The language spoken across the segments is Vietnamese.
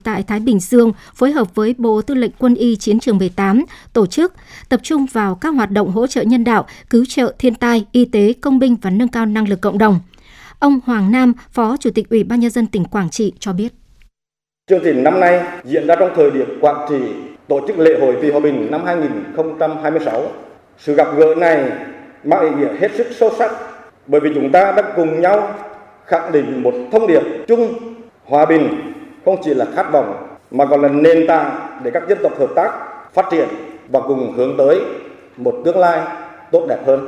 tại Thái Bình Dương phối hợp với Bộ Tư lệnh Quân y Chiến trường 18 tổ chức tập trung vào các hoạt động hỗ trợ nhân đạo, cứu trợ thiên tai, y tế, công binh và nâng cao năng lực cộng đồng. Ông Hoàng Nam, Phó Chủ tịch Ủy ban Nhân dân tỉnh Quảng Trị cho biết. Chương trình năm nay diễn ra trong thời điểm Quảng Trị tổ chức lễ hội vì hòa bình năm 2026. Sự gặp gỡ này mang ý nghĩa hết sức sâu sắc bởi vì chúng ta đang cùng nhau khẳng định một thông điệp chung: hòa bình không chỉ là khát vọng mà còn là nền tảng để các dân tộc hợp tác, phát triển và cùng hướng tới một tương lai tốt đẹp hơn.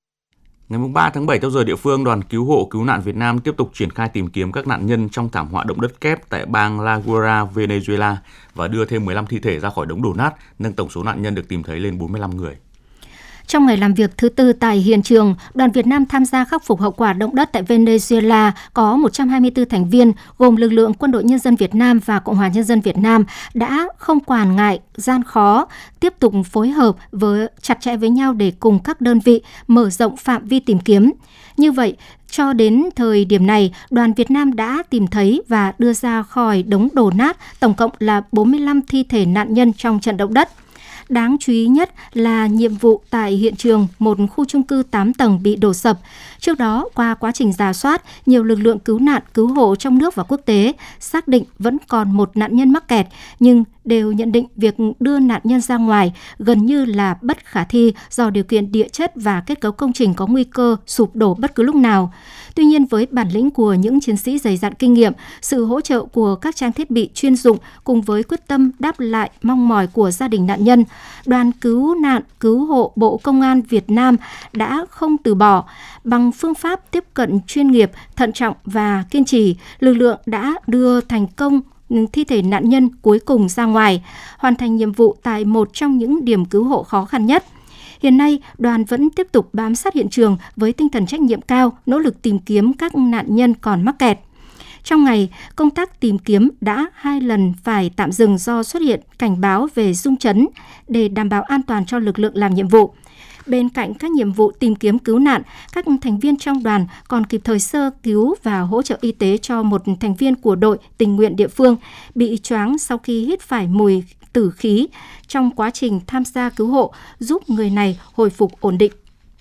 Ngày 3 tháng 7 theo giờ địa phương, Đoàn Cứu hộ Cứu nạn Việt Nam tiếp tục triển khai tìm kiếm các nạn nhân trong thảm họa động đất kép tại bang La Guaira, Venezuela và đưa thêm 15 thi thể ra khỏi đống đổ nát, nâng tổng số nạn nhân được tìm thấy lên 45 người. Trong ngày làm việc thứ tư tại hiện trường, đoàn Việt Nam tham gia khắc phục hậu quả động đất tại Venezuela có 124 thành viên, gồm lực lượng Quân đội Nhân dân Việt Nam và Cộng hòa Nhân dân Việt Nam đã không quản ngại gian khó, tiếp tục phối hợp chặt chẽ với nhau để cùng các đơn vị mở rộng phạm vi tìm kiếm. Như vậy, cho đến thời điểm này, đoàn Việt Nam đã tìm thấy và đưa ra khỏi đống đổ nát tổng cộng là 45 thi thể nạn nhân trong trận động đất. Đáng chú ý nhất là nhiệm vụ tại hiện trường một khu chung cư 8 tầng bị đổ sập. Trước đó, qua quá trình rà soát, nhiều lực lượng cứu nạn, cứu hộ trong nước và quốc tế xác định vẫn còn một nạn nhân mắc kẹt, nhưng đều nhận định việc đưa nạn nhân ra ngoài gần như là bất khả thi do điều kiện địa chất và kết cấu công trình có nguy cơ sụp đổ bất cứ lúc nào. Tuy nhiên, với bản lĩnh của những chiến sĩ dày dặn kinh nghiệm, sự hỗ trợ của các trang thiết bị chuyên dụng cùng với quyết tâm đáp lại mong mỏi của gia đình nạn nhân, Đoàn Cứu nạn Cứu hộ Bộ Công an Việt Nam đã không từ bỏ. Bằng phương pháp tiếp cận chuyên nghiệp, thận trọng và kiên trì, lực lượng đã đưa thành công thi thể nạn nhân cuối cùng ra ngoài, hoàn thành nhiệm vụ tại một trong những điểm cứu hộ khó khăn nhất. Hiện nay, đoàn vẫn tiếp tục bám sát hiện trường với tinh thần trách nhiệm cao, nỗ lực tìm kiếm các nạn nhân còn mắc kẹt. Trong ngày, công tác tìm kiếm đã 2 lần phải tạm dừng do xuất hiện cảnh báo về rung chấn để đảm bảo an toàn cho lực lượng làm nhiệm vụ. Bên cạnh các nhiệm vụ tìm kiếm cứu nạn, các thành viên trong đoàn còn kịp thời sơ cứu và hỗ trợ y tế cho một thành viên của đội tình nguyện địa phương bị choáng sau khi hít phải mùi tử khí trong quá trình tham gia cứu hộ, giúp người này hồi phục ổn định.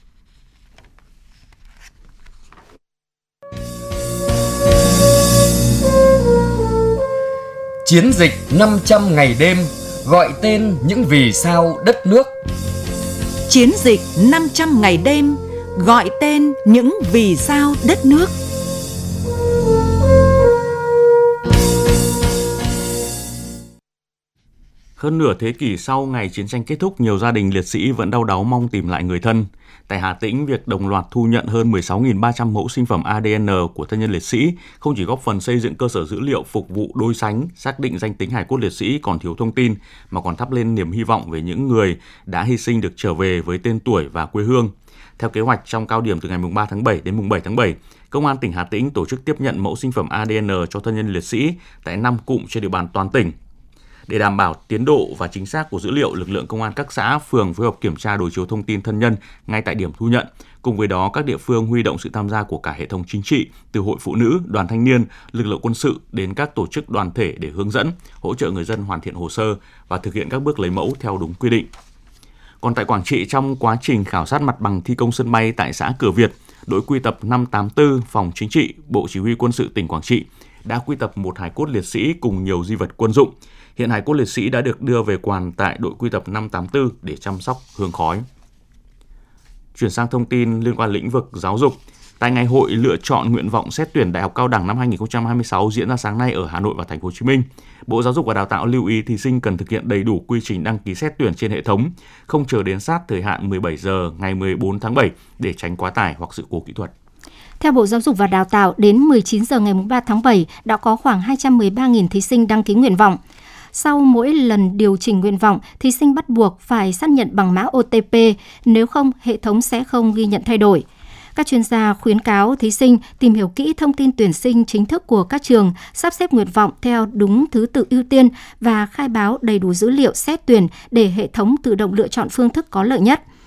Chiến dịch 500 ngày đêm, gọi tên những vì sao đất nước. Chiến dịch 500 ngày đêm, gọi tên những vì sao đất nước. Hơn nửa thế kỷ sau ngày chiến tranh kết thúc, nhiều gia đình liệt sĩ vẫn đau đáu mong tìm lại người thân. Tại Hà Tĩnh, việc đồng loạt thu nhận hơn 16.300 mẫu sinh phẩm ADN của thân nhân liệt sĩ không chỉ góp phần xây dựng cơ sở dữ liệu phục vụ đối sánh, xác định danh tính hài cốt liệt sĩ còn thiếu thông tin, mà còn thắp lên niềm hy vọng về những người đã hy sinh được trở về với tên tuổi và quê hương. Theo kế hoạch, trong cao điểm từ ngày 3 tháng 7 đến 7 tháng 7, Công an tỉnh Hà Tĩnh tổ chức tiếp nhận mẫu sinh phẩm ADN cho thân nhân liệt sĩ tại 5 cụm trên địa bàn toàn tỉnh. Để đảm bảo tiến độ và chính xác của dữ liệu, lực lượng công an các xã, phường phối hợp kiểm tra đối chiếu thông tin thân nhân ngay tại điểm thu nhận. Cùng với đó, các địa phương huy động sự tham gia của cả hệ thống chính trị, từ hội phụ nữ, đoàn thanh niên, lực lượng quân sự đến các tổ chức đoàn thể để hướng dẫn, hỗ trợ người dân hoàn thiện hồ sơ và thực hiện các bước lấy mẫu theo đúng quy định. Còn tại Quảng Trị, trong quá trình khảo sát mặt bằng thi công sân bay tại xã Cửa Việt, đội quy tập 584 Phòng Chính trị, Bộ Chỉ huy Quân sự tỉnh Quảng Trị đã quy tập một hài cốt liệt sĩ cùng nhiều di vật quân dụng. Hiện hài cốt liệt sĩ đã được đưa về quàn tại đội quy tập 584 để chăm sóc hương khói. Chuyển sang thông tin liên quan lĩnh vực giáo dục. Tại ngày hội lựa chọn nguyện vọng xét tuyển Đại học Cao đẳng năm 2026 diễn ra sáng nay ở Hà Nội và Thành phố Hồ Chí Minh, Bộ Giáo dục và Đào tạo lưu ý thí sinh cần thực hiện đầy đủ quy trình đăng ký xét tuyển trên hệ thống, không chờ đến sát thời hạn 17 giờ ngày 14 tháng 7 để tránh quá tải hoặc sự cố kỹ thuật. Theo Bộ Giáo dục và Đào tạo, đến 19 giờ ngày 3 tháng 7 đã có khoảng 213.000 thí sinh đăng ký nguyện vọng. Sau mỗi lần điều chỉnh nguyện vọng, thí sinh bắt buộc phải xác nhận bằng mã OTP, nếu không, hệ thống sẽ không ghi nhận thay đổi. Các chuyên gia khuyến cáo thí sinh tìm hiểu kỹ thông tin tuyển sinh chính thức của các trường, sắp xếp nguyện vọng theo đúng thứ tự ưu tiên và khai báo đầy đủ dữ liệu xét tuyển để hệ thống tự động lựa chọn phương thức có lợi nhất.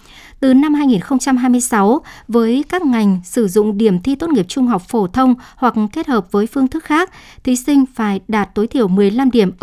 Từ năm 2026, với các ngành sử dụng điểm thi tốt nghiệp trung học phổ thông hoặc kết hợp với phương thức khác, thí sinh phải đạt tối thiểu 15 điểm